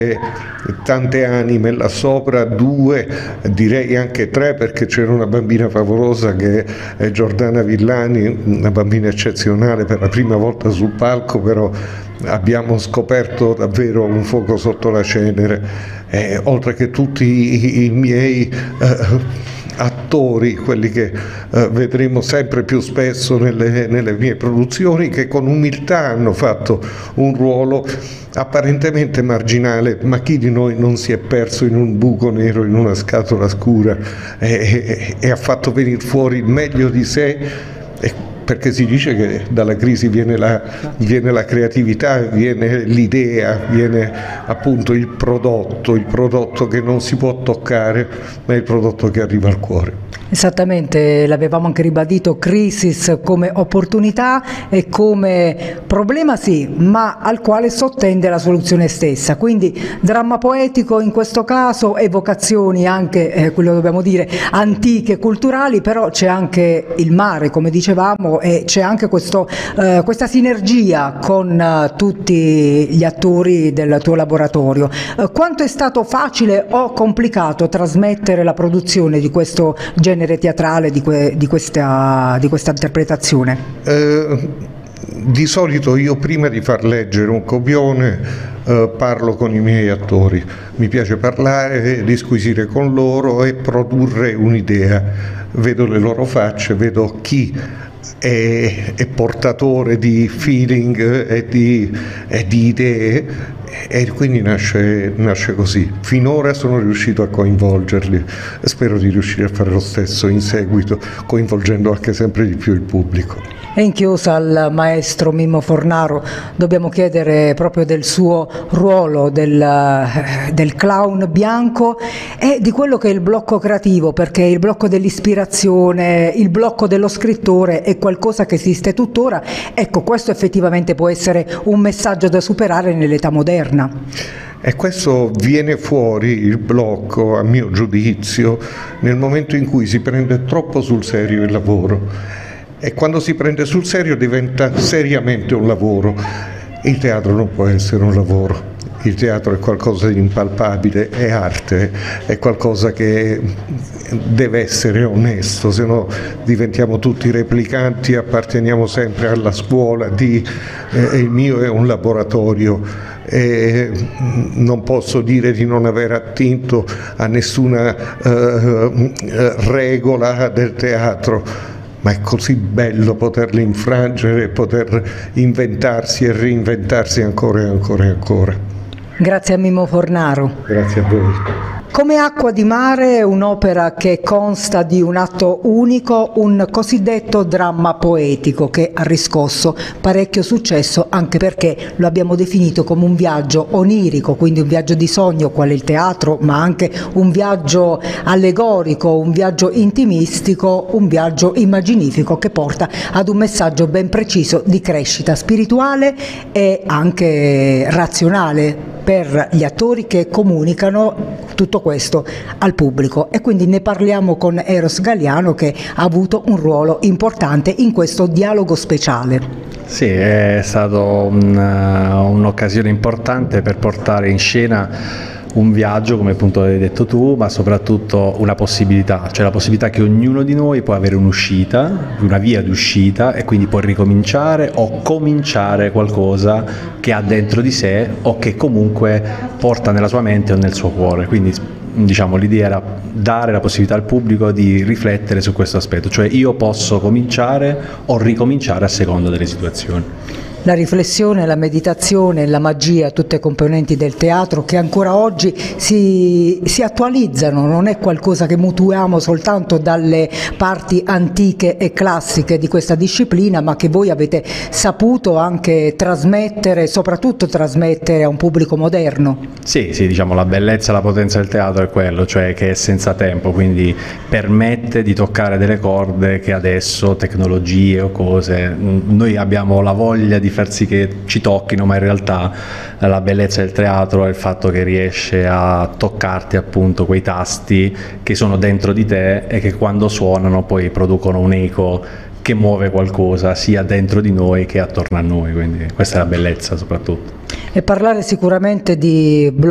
tante anime là sopra, 2, direi anche 3, perché c'era una bambina favolosa che è Giordana Villani, una bambina eccezionale, per la prima volta sul palco, però abbiamo scoperto davvero un fuoco sotto la cenere, oltre che tutti i miei attori, quelli che vedremo sempre più spesso nelle mie produzioni, che con umiltà hanno fatto un ruolo apparentemente marginale, ma chi di noi non si è perso in un buco nero, in una scatola scura, e ha fatto venire fuori il meglio di sé, perché si dice che dalla crisi viene la creatività, viene l'idea, viene appunto il prodotto che non si può toccare, ma è il prodotto che arriva al cuore. Esattamente, l'avevamo anche ribadito, crisis come opportunità e come problema sì, ma al quale sottende la soluzione stessa, quindi dramma poetico in questo caso, evocazioni anche, quello dobbiamo dire, antiche, culturali, però c'è anche il mare, come dicevamo, e c'è anche questa sinergia con tutti gli attori del tuo laboratorio. Quanto è stato facile o complicato trasmettere la produzione di questo genere teatrale, di questa interpretazione? Di solito io, prima di far leggere un copione, parlo con i miei attori. Mi piace parlare, disquisire con loro e produrre un'idea. Vedo le loro facce, vedo chi è portatore di feeling e di idee, e quindi nasce così. Finora sono riuscito a coinvolgerli, spero di riuscire a fare lo stesso in seguito, coinvolgendo anche sempre di più il pubblico. E in chiosa al maestro Mimmo Fornaro dobbiamo chiedere proprio del suo ruolo del clown bianco e di quello che è il blocco creativo, perché il blocco dell'ispirazione, il blocco dello scrittore è qualcosa che esiste tuttora. Ecco, questo effettivamente può essere un messaggio da superare nell'età moderna. E questo viene fuori, il blocco, a mio giudizio, nel momento in cui si prende troppo sul serio il lavoro. E quando si prende sul serio diventa seriamente un lavoro. Il teatro non può essere un lavoro. Il teatro è qualcosa di impalpabile, è arte, è qualcosa che deve essere onesto, se no diventiamo tutti replicanti, apparteniamo sempre alla scuola di il mio è un laboratorio. E non posso dire di non aver attinto a nessuna regola del teatro, ma è così bello poterli infrangere, poter inventarsi e reinventarsi ancora e ancora e ancora. Grazie a Mimmo Fornaro. Grazie a voi. Come Acqua di mare è un'opera che consta di un atto unico, un cosiddetto dramma poetico che ha riscosso parecchio successo, anche perché lo abbiamo definito come un viaggio onirico, quindi un viaggio di sogno quale il teatro, ma anche un viaggio allegorico, un viaggio intimistico, un viaggio immaginifico che porta ad un messaggio ben preciso di crescita spirituale e anche razionale per gli attori che comunicano tutto questo al pubblico, e quindi ne parliamo con Eros Galiano, che ha avuto un ruolo importante in questo dialogo speciale. Sì, è stata un'occasione importante per portare in scena un viaggio, come appunto hai detto tu, ma soprattutto una possibilità, cioè la possibilità che ognuno di noi può avere un'uscita, una via d'uscita, e quindi può ricominciare o cominciare qualcosa che ha dentro di sé o che comunque porta nella sua mente o nel suo cuore. Quindi diciamo l'idea era dare la possibilità al pubblico di riflettere su questo aspetto, cioè io posso cominciare o ricominciare a seconda delle situazioni. La riflessione, la meditazione, la magia, tutte componenti del teatro che ancora oggi si attualizzano, non è qualcosa che mutuiamo soltanto dalle parti antiche e classiche di questa disciplina, ma che voi avete saputo anche trasmettere, soprattutto trasmettere a un pubblico moderno. Sì, diciamo la bellezza e la potenza del teatro è quello, cioè che è senza tempo, quindi permette di toccare delle corde che adesso, tecnologie o cose, noi abbiamo la voglia di far sì che ci tocchino, ma in realtà la bellezza del teatro è il fatto che riesce a toccarti appunto quei tasti che sono dentro di te e che quando suonano poi producono un eco che muove qualcosa sia dentro di noi che attorno a noi, quindi questa è la bellezza soprattutto. E parlare sicuramente di